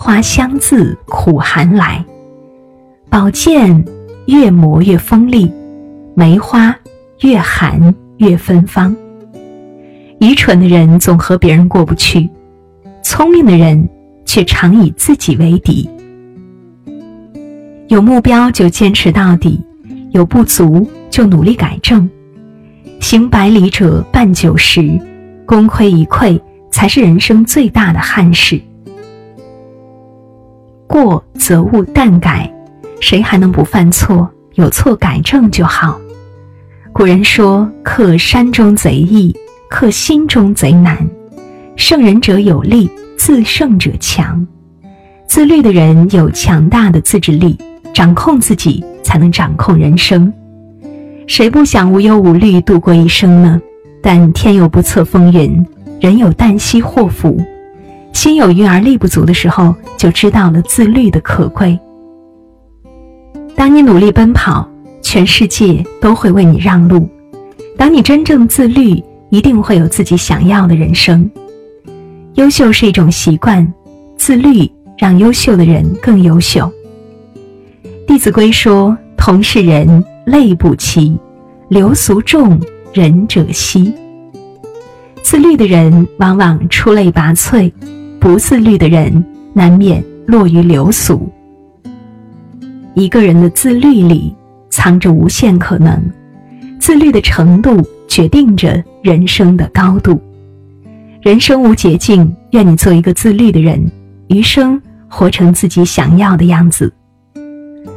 花香自苦寒来。宝剑越磨越锋利，梅花越寒越芬芳。愚蠢的人总和别人过不去，聪明的人却常以自己为敌。有目标就坚持到底，有不足就努力改正。行百里者半九十，功亏一篑才是人生最大的憾事。过则勿惮改，谁还能不犯错？有错改正就好。古人说，克山中贼易，克心中贼难。胜人者有力，自胜者强。自律的人有强大的自制力，掌控自己才能掌控人生。谁不想无忧无虑度过一生呢？但天有不测风云，人有旦夕祸福。心有余而力不足的时候，就知道了自律的可贵。当你努力奔跑，全世界都会为你让路。当你真正自律，一定会有自己想要的人生。优秀是一种习惯，自律让优秀的人更优秀。弟子规说，同是人，类不齐，流俗重，仁者稀。自律的人往往出类拔萃，不自律的人难免落于流俗。一个人的自律里藏着无限可能，自律的程度决定着人生的高度。人生无捷径，愿你做一个自律的人，余生活成自己想要的样子。